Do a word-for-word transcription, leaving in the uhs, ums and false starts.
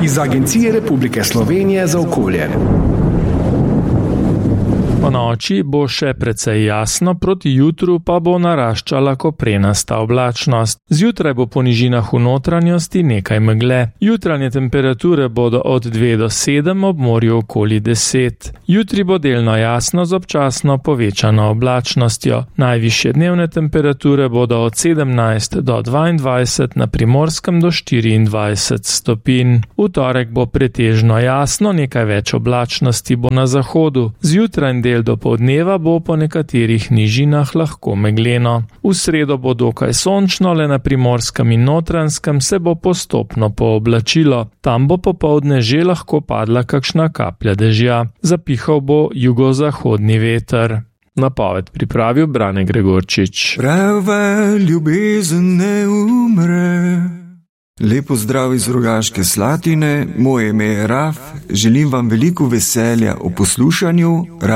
iz Agencije Republike Slovenije za okolje. Ponoči bo še precej jasno, proti jutru pa bo naraščala koprenasta oblačnost. Zjutraj bo po nižinah v notranjosti nekaj megle. Jutranje temperature bodo od dve do sedem, ob morju okoli deset. Jutri bo delno jasno z občasno povečano oblačnostjo. Najvišje dnevne temperature bodo od sedemnajst do dvaindvajset, na Primorskem do štiriindvajset stopinj. V torek bo pretežno jasno, nekaj več oblačnosti bo na zahodu. Zjutraj in del do poldneva bo po nekaterih nižinah lahko megleno. V sredo bo dokaj sončno, le na Primorskem in Notranjskem se bo postopno pooblačilo. Tam bo popoldne že lahko padla kakšna kaplja dežja. Zapihal bo jugozahodni veter. Napoved pripravil Brane Gregorčič. Prava ljubezen ne umre. Lepo zdrav iz Rogaške Slatine, moje ime je Raf, želim vam veliko veselja v poslušanju